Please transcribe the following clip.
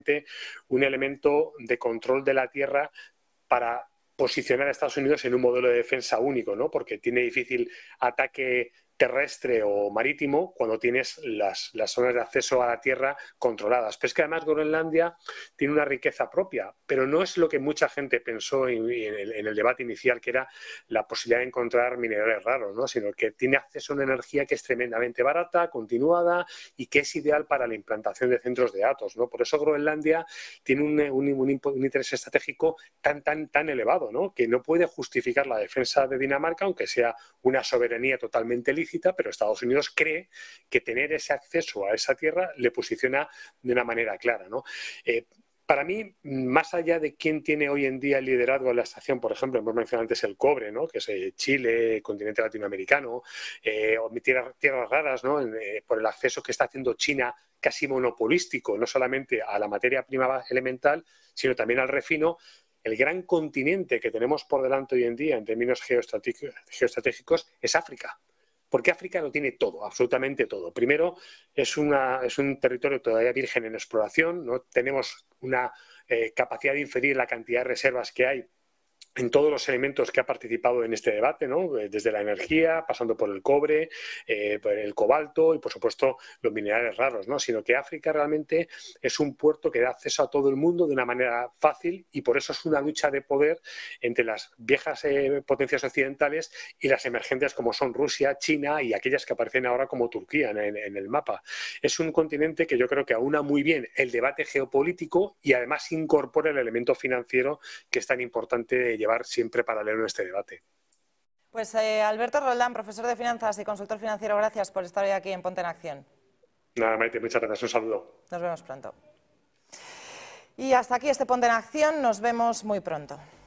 un elemento de control de la tierra para posicionar a Estados Unidos en un modelo de defensa único, ¿no? Porque tiene difícil ataque terrestre o marítimo cuando tienes las zonas de acceso a la tierra controladas. Pero es que además Groenlandia tiene una riqueza propia, pero no es lo que mucha gente pensó en el debate inicial, que era la posibilidad de encontrar minerales raros, ¿no? Sino que tiene acceso a una energía que es tremendamente barata, continuada y que es ideal para la implantación de centros de datos, ¿no? Por eso Groenlandia tiene un interés estratégico tan elevado, ¿no? Que no puede justificar la defensa de Dinamarca, aunque sea una soberanía totalmente lícita, pero Estados Unidos cree que tener ese acceso a esa tierra le posiciona de una manera clara, ¿no? Para mí, más allá de quién tiene hoy en día el liderazgo de la extracción, por ejemplo, hemos mencionado antes el cobre, ¿no? Que es Chile, continente latinoamericano, o tierras raras, ¿no? Por el acceso que está haciendo China casi monopolístico, no solamente a la materia prima elemental, sino también al refino. El gran continente que tenemos por delante hoy en día en términos geoestratégicos es África. Porque África lo tiene todo, absolutamente todo. Primero, es un territorio todavía virgen en exploración, no tenemos una capacidad de inferir la cantidad de reservas que hay en todos los elementos que ha participado en este debate, ¿no? Desde la energía, pasando por el cobre, por el cobalto y, por supuesto, los minerales raros, ¿no? Sino que África realmente es un puerto que da acceso a todo el mundo de una manera fácil y por eso es una lucha de poder entre las viejas potencias occidentales y las emergentes como son Rusia, China y aquellas que aparecen ahora como Turquía en el mapa. Es un continente que yo creo que aúna muy bien el debate geopolítico y además incorpora el elemento financiero que es tan importante llevar siempre paralelo en este debate. Pues Alberto Roldán, profesor de finanzas y consultor financiero, gracias por estar hoy aquí en Ponte en Acción. Nada, Maite, muchas gracias. Un saludo. Nos vemos pronto. Y hasta aquí este Ponte en Acción. Nos vemos muy pronto.